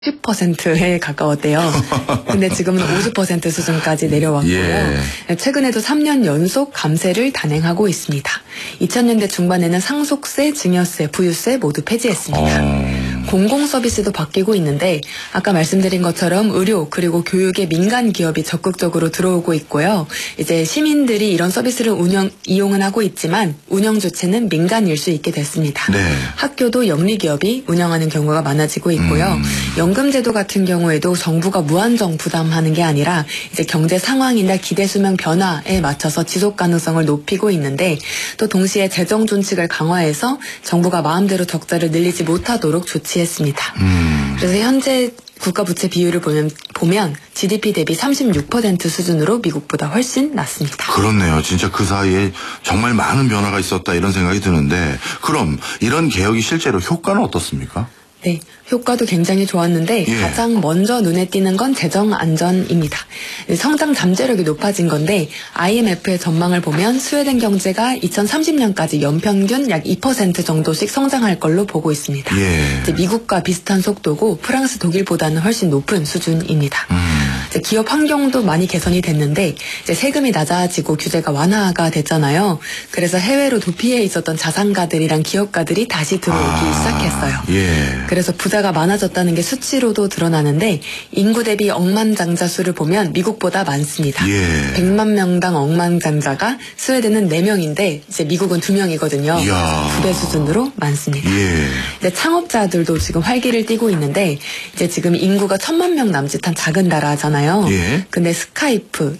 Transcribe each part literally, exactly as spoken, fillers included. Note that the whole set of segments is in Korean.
십 퍼센트에 가까웠대요. 근데 지금은 오십 퍼센트 수준까지 내려왔고요. 예. 최근에도 삼 년 연속 감세를 단행하고 있습니다. 이천 년대 중반에는 상속세, 증여세, 부유세 모두 폐지했습니다. 어... 공공 서비스도 바뀌고 있는데 아까 말씀드린 것처럼 의료 그리고 교육에 민간 기업이 적극적으로 들어오고 있고요. 이제 시민들이 이런 서비스를 운영 이용은 하고 있지만 운영 주체는 민간일 수 있게 됐습니다. 네. 학교도 영리 기업이 운영하는 경우가 많아지고 있고요. 음... 연금제도 같은 경우에도 정부가 무한정 부담하는 게 아니라 이제 경제 상황이나 기대 수명 변화에 맞춰서 지속 가능성을 높이고 있는데 또 동시에 재정 준칙을 강화해서 정부가 마음대로 적자를 늘리지 못하도록 조치했습니다. 음. 그래서 현재 국가 부채 비율을 보면 보면 지디피 대비 삼십육 퍼센트 수준으로 미국보다 훨씬 낮습니다. 그렇네요. 진짜 그 사이에 정말 많은 변화가 있었다 이런 생각이 드는데 그럼 이런 개혁이 실제로 효과는 어떻습니까? 네, 효과도 굉장히 좋았는데 예. 가장 먼저 눈에 띄는 건 재정 안전입니다. 성장 잠재력이 높아진 건데 아이엠에프의 전망을 보면 스웨덴 경제가 이천삼십 년까지 연평균 약 이 퍼센트 정도씩 성장할 걸로 보고 있습니다. 예. 이제 미국과 비슷한 속도고 프랑스, 독일보다는 훨씬 높은 수준입니다. 음. 이제 기업 환경도 많이 개선이 됐는데 이제 세금이 낮아지고 규제가 완화가 됐잖아요. 그래서 해외로 도피해 있었던 자산가들이랑 기업가들이 다시 들어오기 아. 시작했어요. 예. 그래서 부자가 많아졌다는 게 수치로도 드러나는데 인구 대비 억만장자 수를 보면 미국보다 많습니다. 예. 백만 명당 억만장자가 스웨덴은 네 명인데 이제 미국은 두 명이거든요. 이야. 두 배 수준으로 많습니다. 예. 이제 창업자들도 지금 활기를 띠고 있는데 이제 지금 인구가 천만 명 남짓한 작은 나라잖아요. 예. 근데 스카이프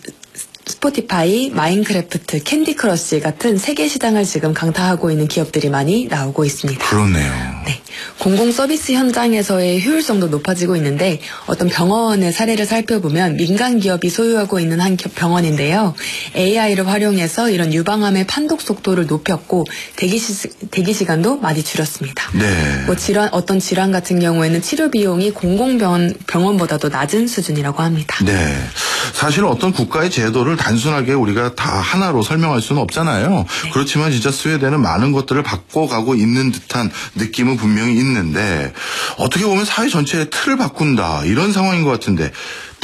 스포티파이, 마인크래프트, 캔디 크러쉬 같은 세계 시장을 지금 강타하고 있는 기업들이 많이 나오고 있습니다. 그렇네요. 네. 공공 서비스 현장에서의 효율성도 높아지고 있는데 어떤 병원의 사례를 살펴보면 민간 기업이 소유하고 있는 한 병원인데요. 에이아이를 활용해서 이런 유방암의 판독 속도를 높였고 대기, 시, 대기 시간도 많이 줄였습니다. 네. 뭐 질환, 어떤 질환 같은 경우에는 치료 비용이 공공병원, 병원보다도 낮은 수준이라고 합니다. 네. 사실 어떤 국가의 제도를 단순하게 우리가 다 하나로 설명할 수는 없잖아요. 네. 그렇지만 진짜 스웨덴은 많은 것들을 바꿔가고 있는 듯한 느낌은 분명히 있는데 어떻게 보면 사회 전체의 틀을 바꾼다 이런 상황인 것 같은데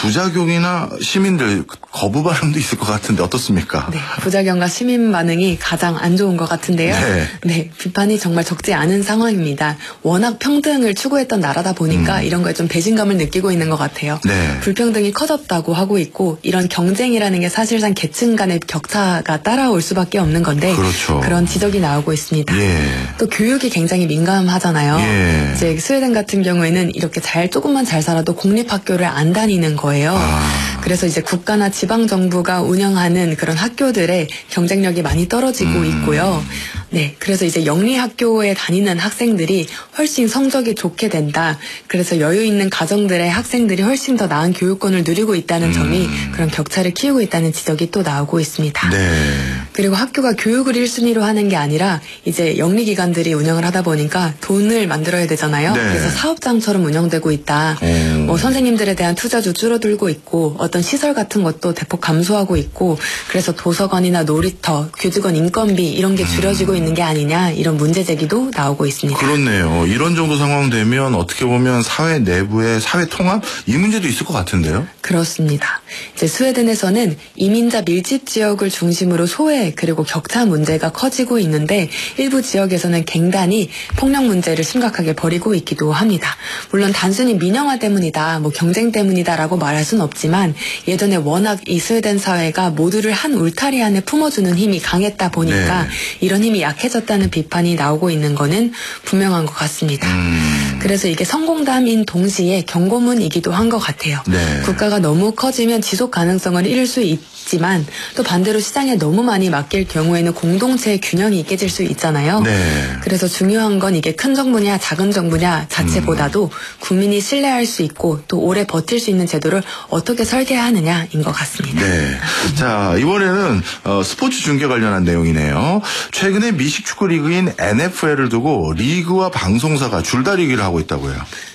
부작용이나 시민들 거부 반응도 있을 것 같은데 어떻습니까? 네, 부작용과 시민 반응이 가장 안 좋은 것 같은데요. 네. 네, 비판이 정말 적지 않은 상황입니다. 워낙 평등을 추구했던 나라다 보니까 음. 이런 거에 좀 배신감을 느끼고 있는 것 같아요. 네. 불평등이 커졌다고 하고 있고 이런 경쟁이라는 게 사실상 계층 간의 격차가 따라올 수밖에 없는 건데 그렇죠. 그런 지적이 나오고 있습니다. 예. 또 교육이 굉장히 민감하잖아요. 예. 이제 스웨덴 같은 경우에는 이렇게 잘 조금만 잘 살아도 공립학교를 안 다니는 거예요. 아. 그래서 이제 국가나 지방 정부가 운영하는 그런 학교들의 경쟁력이 많이 떨어지고 음. 있고요. 네, 그래서 이제 영리 학교에 다니는 학생들이 훨씬 성적이 좋게 된다. 그래서 여유 있는 가정들의 학생들이 훨씬 더 나은 교육권을 누리고 있다는 음. 점이 그런 격차를 키우고 있다는 지적이 또 나오고 있습니다. 네. 그리고 학교가 교육을 일 순위로 하는 게 아니라 이제 영리기관들이 운영을 하다 보니까 돈을 만들어야 되잖아요. 네. 그래서 사업장처럼 운영되고 있다. 오. 뭐 선생님들에 대한 투자도 줄어들고 있고 어떤 시설 같은 것도 대폭 감소하고 있고 그래서 도서관이나 놀이터, 교직원 인건비 이런 게 줄여지고 음. 있는 게 아니냐 이런 문제 제기도 나오고 있습니다. 그렇네요. 이런 정도 상황 되면 어떻게 보면 사회 내부의 사회 통합 이 문제도 있을 것 같은데요. 그렇습니다. 이제 스웨덴에서는 이민자 밀집 지역을 중심으로 소외 그리고 격차 문제가 커지고 있는데 일부 지역에서는 갱단이 폭력 문제를 심각하게 벌이고 있기도 합니다. 물론 단순히 민영화 때문이다, 뭐 경쟁 때문이다라고 말할 수는 없지만 예전에 워낙 이 스웨덴 사회가 모두를 한 울타리 안에 품어주는 힘이 강했다 보니까 네. 이런 힘이 약해졌다는 비판이 나오고 있는 거는 분명한 것 같습니다. 음. 그래서 이게 성공담인 동시에 경고문이기도 한 것 같아요. 네. 국가가 너무 커지면 지속 가능성을 잃을 수 있지만 또 반대로 시장에 너무 많이 맡길 경우에는 공동체의 균형이 깨질 수 있잖아요. 네. 그래서 중요한 건 이게 큰 정부냐 작은 정부냐 자체보다도 음. 국민이 신뢰할 수 있고 또 오래 버틸 수 있는 제도를 어떻게 설계하느냐인 것 같습니다. 네. 자, 이번에는 어, 스포츠 중계 관련한 내용이네요. 최근에 미식 축구 리그인 엔에프엘을 두고 리그와 방송사가 줄다리기를 하고 있다고요.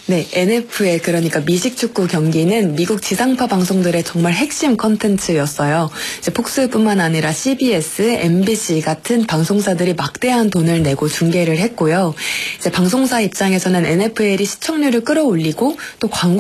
네, 엔에프엘 그러니까 미식축구 경기는 미국 지상파 방송들의 정말 핵심 컨텐츠였어요. 이제 폭스뿐만 아니라 씨비에스, 엠비씨 같은 방송사들이 막대한 돈을 내고 중계를 했고요. 이제 방송사 입장에서는 엔에프엘이 시청률을 끌어올리고 또 광고